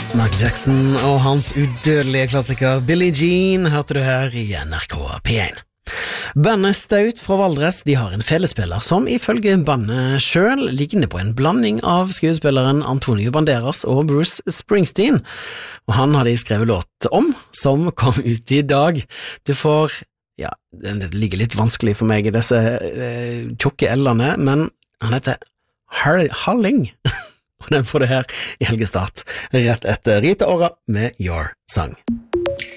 Michael Jackson og hans udødelige klassiker Billie Jean hørte du her i NRK P1. Bandet Staut fra Valdres, de har en fellespiller som ifølge bandet selv ligner på en blanding av skuespilleren Antonio Banderas og Bruce Springsteen. Og han har de skrevet låt om, som kom ut i dag. Du får, ja, det ligger litt vanskelig for meg i disse tjukke L-ene, men han heter Halling. Og den får du her i helgestart, rett etter Rita Ora med Your Song.